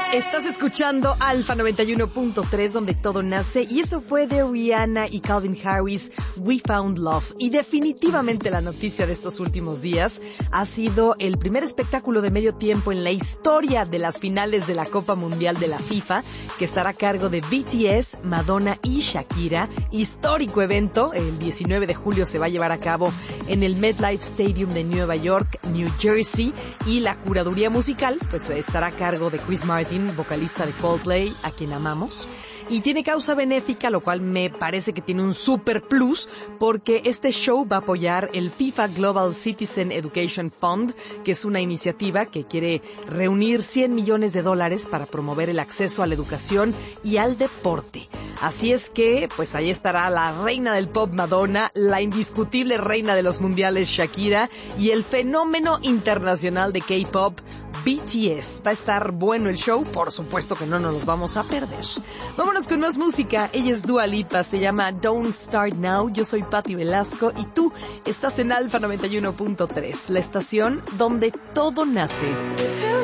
Estás escuchando Alfa 91.3, donde todo nace, y eso fue de Rihanna y Calvin Harris, We Found Love. Y definitivamente la noticia de estos últimos días ha sido el primer espectáculo de medio tiempo en la historia de las finales de la Copa Mundial de la FIFA, que estará a cargo de BTS, Madonna y Shakira. Histórico evento, el 19 de julio se va a llevar a cabo en el MetLife Stadium de Nueva York, New Jersey, y la curaduría musical pues estará a cargo de Chris Martin, vocalista de Coldplay, a quien amamos, y tiene causa benéfica, lo cual me parece que tiene un super plus, porque este show va a apoyar el FIFA Global Citizen Education Fund, que es una iniciativa que quiere reunir $100 millones para promover el acceso a la educación y al deporte. Así es que, pues ahí estará la reina del pop Madonna, la indiscutible reina de los mundiales Shakira y el fenómeno internacional de K-pop BTS. Va a estar bueno el show, por supuesto que no nos los vamos a perder. Vámonos con más música. Ella es Dua Lipa, se llama Don't Start Now. Yo soy Patti Velasco y tú estás en Alfa 91.3, la estación donde todo nace.